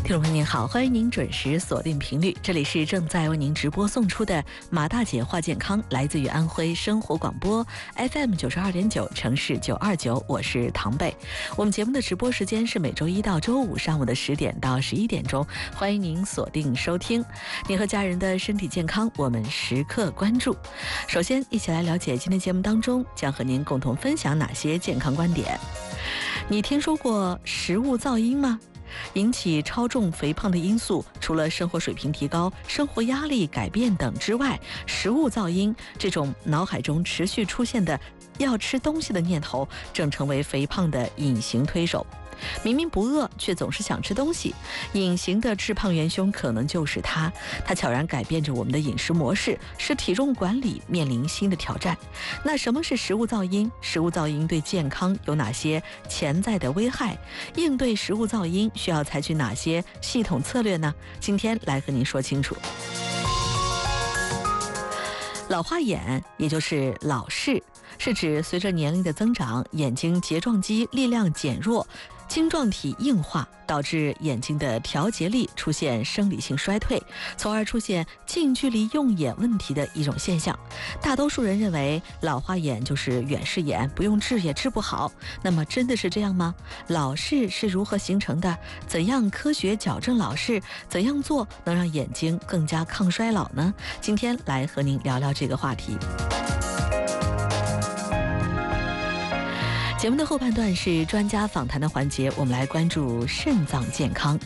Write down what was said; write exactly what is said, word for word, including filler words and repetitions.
听众朋友您好，欢迎您准时锁定频率，这里是正在为您直播送出的马大姐话健康，来自于安徽生活广播 F M 九十二点九，城市九二九，我是唐贝。我们节目的直播时间是每周一到周五上午的十点到十一点钟，欢迎您锁定收听。您和家人的身体健康，我们时刻关注。首先，一起来了解今天节目当中将和您共同分享哪些健康观点。你听说过食物噪音吗？引起超重肥胖的因素，除了生活水平提高、生活压力改变等之外，食物噪音这种脑海中持续出现的要吃东西的念头，正成为肥胖的隐形推手。明明不饿，却总是想吃东西，隐形的致胖元凶可能就是它。它悄然改变着我们的饮食模式，使体重管理面临新的挑战。那什么是食物噪音？食物噪音对健康有哪些潜在的危害？应对食物噪音需要采取哪些系统策略呢？今天来和您说清楚。老花眼，也就是老视，是指随着年龄的增长，眼睛睫状肌力量减弱，晶状体硬化，导致眼睛的调节力出现生理性衰退，从而出现近距离用眼问题的一种现象。大多数人认为老花眼就是远视眼，不用治也治不好。那么真的是这样吗？老视是如何形成的？怎样科学矫正老视？怎样做能让眼睛更加抗衰老呢？今天来和您聊聊这个话题。节目的后半段是专家访谈的环节，我们来关注肾脏健康。